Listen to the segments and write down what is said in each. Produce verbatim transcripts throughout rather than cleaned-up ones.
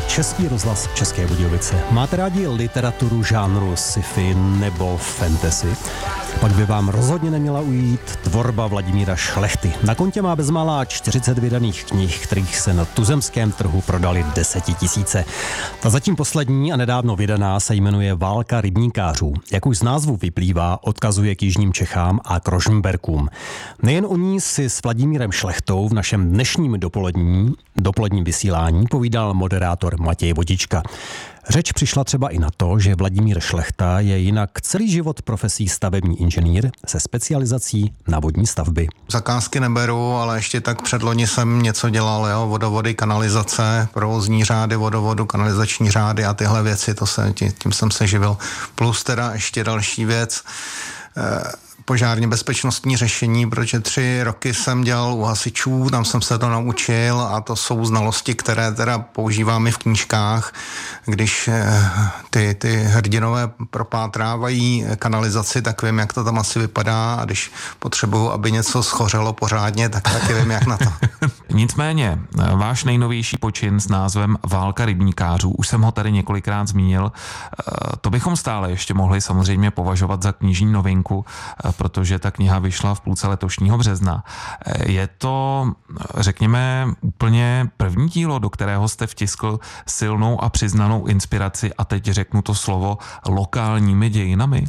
Český rozhlas České Budějovice. Máte rádi literaturu žánru sci-fi nebo fantasy? Pak by vám rozhodně neměla ujít tvorba Vladimíra Šlechty. Na kontě má bezmála čtyřicet vydaných knih, kterých se na tuzemském trhu prodali desetitisíce. Ta zatím poslední a nedávno vydaná se jmenuje Válka rybníkářů. Jak už z názvu vyplývá, odkazuje k jižním Čechám a k Rožmberkům. Nejen o ní si s Vladimírem Šlechtou v našem dnešním dopolední, dopoledním vysílání povídal moderátor Matěj Vodička. Řeč přišla třeba i na to, že Vladimír Šlechta je jinak celý život profesí stavební inženýr se specializací na vodní stavby. Zakázky neberu, ale ještě tak předloni jsem něco dělal, jo, vodovody, kanalizace, provozní řády vodovodu, kanalizační řády a tyhle věci, to se, tím jsem se živil. Plus teda ještě další věc, eh, požárně bezpečnostní řešení, protože tři roky jsem dělal u hasičů, tam jsem se to naučil a to jsou znalosti, které teda používám i v knížkách, když ty, ty hrdinové propátrávají kanalizaci, tak vím, jak to tam asi vypadá a když potřebuju, aby něco schořelo pořádně, tak taky vím, jak na to. Nicméně, váš nejnovější počin s názvem Válka rybníkářů, už jsem ho tady několikrát zmínil, to bychom stále ještě mohli samozřejmě považovat za knižní novinku, protože ta kniha vyšla v půlce letošního března. Je to, řekněme, úplně první dílo, do kterého jste vtiskl silnou a přiznanou inspiraci a teď řeknu to slovo lokálními dějinami?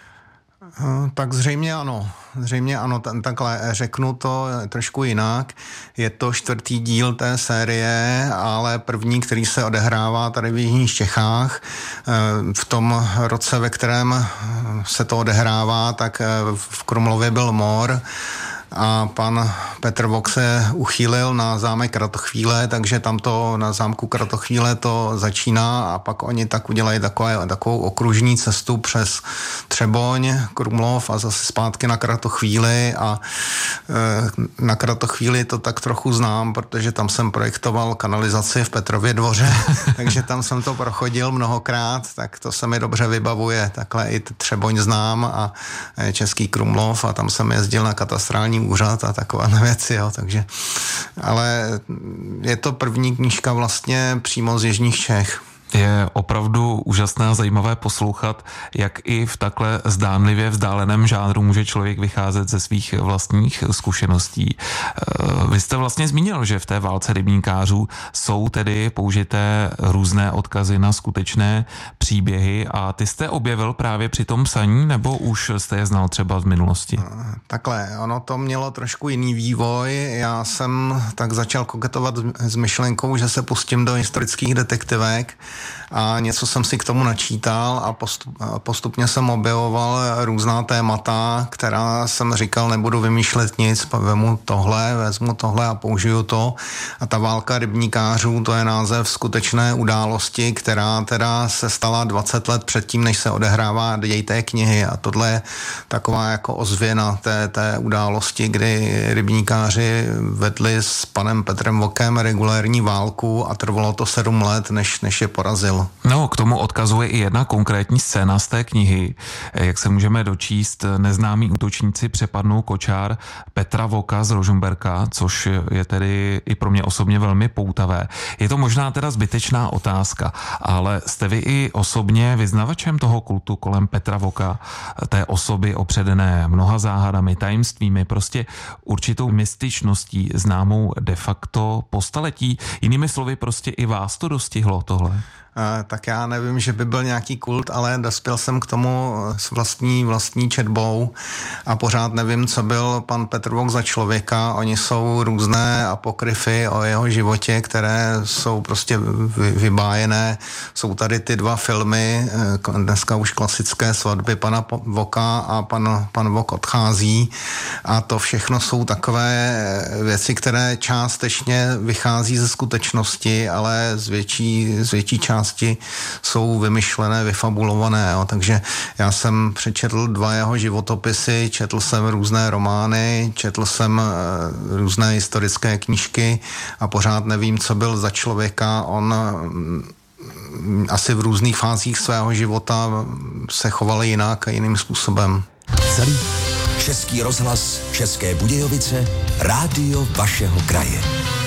Tak zřejmě ano. Zřejmě ano, takhle řeknu to trošku jinak. Je to čtvrtý díl té série, ale první, který se odehrává tady v jižních Čechách. V tom roce, ve kterém se to odehrává, tak v Krumlově byl mor a pan Petr Vok se uchýlil na zámek Kratochvíle, takže tam to na zámku Kratochvíle to začíná a pak oni tak udělají takové, takovou okružní cestu přes Třeboň, Krumlov a zase zpátky na Kratochvíli a e, na Kratochvíli to tak trochu znám, protože tam jsem projektoval kanalizaci v Petrově dvoře, takže tam jsem to prochodil mnohokrát, tak to se mi dobře vybavuje, takhle i Třeboň znám a Český Krumlov a tam jsem jezdil na katastrální úřad a taková věci, jo, takže, ale je to první knížka vlastně přímo z jižních Čech. Je opravdu úžasné a zajímavé poslouchat, jak i v takhle zdánlivě vzdáleném žánru může člověk vycházet ze svých vlastních zkušeností. Vy jste vlastně zmínil, že v té Válce rybníkářů jsou tedy použité různé odkazy na skutečné příběhy a ty jste objevil právě při tom psaní, nebo už jste je znal třeba z minulosti? Takhle, ono to mělo trošku jiný vývoj. Já jsem tak začal koketovat s myšlenkou, že se pustím do historických detektivek a něco jsem si k tomu načítal a postup, postupně jsem objevoval různá témata, která jsem říkal, nebudu vymýšlet nic, vemu tohle, vezmu tohle a použiju to. A ta Válka rybníkářů, to je název skutečné události, která teda se stala dvacet let předtím, než se odehrává děj té knihy. A tohle je taková jako ozvěna té, té události, kdy rybníkáři vedli s panem Petrem Vokem regulérní válku a trvalo to sedm let, než, než je porazil. No, k tomu odkazuje i jedna konkrétní scéna z té knihy. Jak se můžeme dočíst, neznámí útočníci přepadnou kočár Petra Voka z Rožmberka, což je tedy i pro mě osobně velmi poutavé. Je to možná teda zbytečná otázka, ale jste vy i osobně vyznavačem toho kultu kolem Petra Voka, té osoby opředené mnoha záhadami, tajemstvími, prostě určitou mystičností známou de facto po staletí. Jinými slovy, prostě i vás to dostihlo tohle. Tak já nevím, že by byl nějaký kult, ale dospěl jsem k tomu s vlastní, vlastní četbou a pořád nevím, co byl pan Petr Vok za člověka. Oni jsou různé apokryfy o jeho životě, které jsou prostě vybájené. Jsou tady ty dva filmy, dneska už klasické Svatby pana Voka a pan, pan Vok odchází a to všechno jsou takové věci, které částečně vychází ze skutečnosti, ale z větší, z větší části jsou vymyšlené, vyfabulované. Jo. Takže já jsem přečetl dva jeho životopisy, četl jsem různé romány, četl jsem e, různé historické knížky a pořád nevím, co byl za člověka. On m, asi v různých fázích svého života se choval jinak a jiným způsobem. Celý Český rozhlas České Budějovice, rádio vašeho kraje.